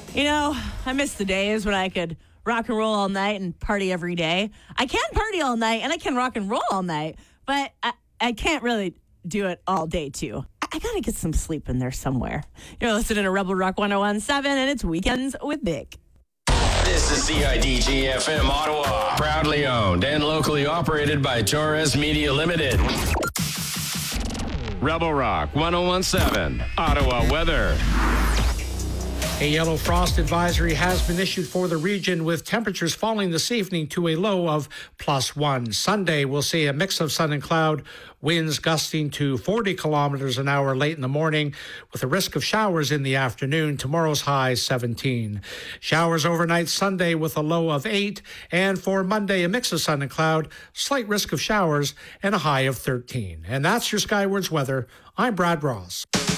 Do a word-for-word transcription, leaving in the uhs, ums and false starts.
You know, I miss the days when I could rock and roll all night and party every day. I can party all night and I can rock and roll all night, but I, I can't really do it all day, too. I, I got to get some sleep in there somewhere. You're listening to Rebel Rock one oh one point seven, and it's Weekends with Vic. This is C I D G F M Ottawa. Proudly owned and locally operated by Torres Media Limited. Rebel Rock one oh one point seven, Ottawa weather. A yellow frost advisory has been issued for the region, with temperatures falling this evening to a low of plus one. Sunday, we'll see a mix of sun and cloud, winds gusting to forty kilometers an hour late in the morning, with a risk of showers in the afternoon. Tomorrow's high seventeen. Showers overnight Sunday with a low of eight, and for Monday, a mix of sun and cloud, slight risk of showers, and a high of thirteen. And that's your Skywards weather. I'm Brad Ross.